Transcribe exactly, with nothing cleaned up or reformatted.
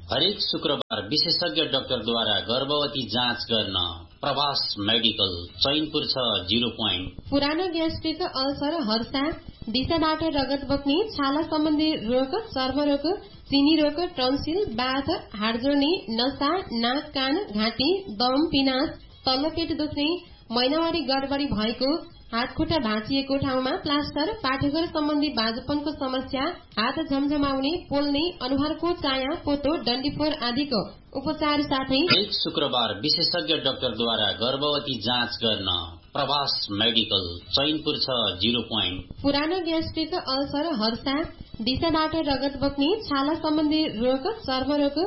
हरेक शुक्रबार विशेषज्ञ डाक्टरद्वारा गर्भवती जाँच गर्न प्रवास मेडिकल चैनपुर छ जीरो पोइन्ट। पुरानो ग्यास्ट्रिक, अल्सर, हर्षा, दिशाबाट रगत बग्ने, छाला सम्बन्धी रोग, चर्मरोग, चिनी रोग, टन्सिल, बाथ, हाडजोर्नी, नसा, नाक, कान, घाँटी, दम, पिनास, तल्लो पेट दुख्ने, महिनावारी गडबडी भएको, हात खुट्टा भाँचिएको ठाउँमा प्लास्टर, पाठेघर सम्बन्धी बाजुपनको समस्या, हात झमझमाउने, पोल्ने, अनुहारको चाया, पोतो, डन्डीफोर आदिको उपचार साथै एक शुक्रबार विशेषज्ञ डाक्टरद्वारा गर्भवती जाँच गर्न प्रवास मेडिकल चैनपुर छ जीरो पोइन्ट। पुरानो ग्यास्ट्रिक, अल्सर, हर्षा, दिशाबाट रगत बग्ने, छाला सम्बन्धी रोग, चर्मरोग,